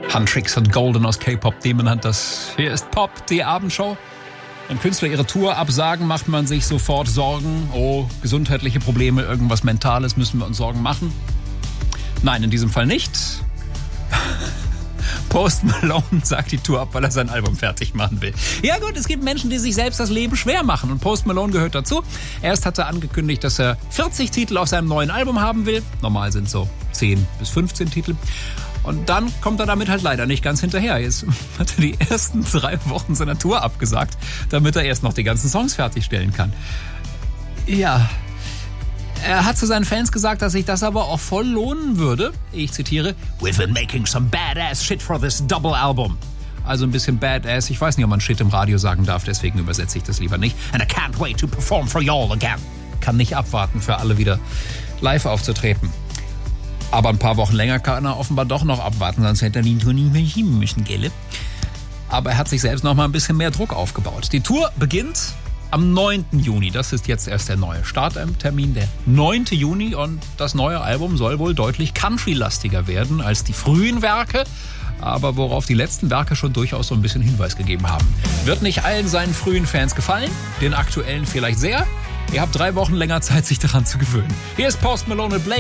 Huntrix und Golden aus K-Pop Demon Hunters. Hier ist Pop, die Abendshow. Wenn Künstler ihre Tour absagen, macht man sich sofort Sorgen. Oh, gesundheitliche Probleme, irgendwas Mentales, müssen wir uns Sorgen machen? Nein, in diesem Fall nicht. Post Malone sagt die Tour ab, weil er sein Album fertig machen will. Ja gut, es gibt Menschen, die sich selbst das Leben schwer machen und Post Malone gehört dazu. Erst hat er angekündigt, dass er 40 Titel auf seinem neuen Album haben will. Normal sind so 10 bis 15 Titel. Und dann kommt er damit halt leider nicht ganz hinterher. Jetzt hat er die ersten 3 Wochen seiner Tour abgesagt, damit er erst noch die ganzen Songs fertigstellen kann. Ja, er hat zu seinen Fans gesagt, dass sich das aber auch voll lohnen würde. Ich zitiere: "We've been making some badass shit for this double album." Also ein bisschen badass. Ich weiß nicht, ob man Shit im Radio sagen darf, deswegen übersetze ich das lieber nicht. "And I can't wait to perform for y'all again." Kann nicht abwarten, für alle wieder live aufzutreten. Aber ein paar Wochen länger kann er offenbar doch noch abwarten, sonst hätte er die Tour nicht mehr schieben müssen, gell? Aber er hat sich selbst noch mal ein bisschen mehr Druck aufgebaut. Die Tour beginnt am 9. Juni. Das ist jetzt erst der neue Starttermin, der 9. Juni. Und das neue Album soll wohl deutlich country-lastiger werden als die frühen Werke. Aber worauf die letzten Werke schon durchaus so ein bisschen Hinweis gegeben haben. Wird nicht allen seinen frühen Fans gefallen, den aktuellen vielleicht sehr. Ihr habt 3 Wochen länger Zeit, sich daran zu gewöhnen. Hier ist Post Malone mit Blake.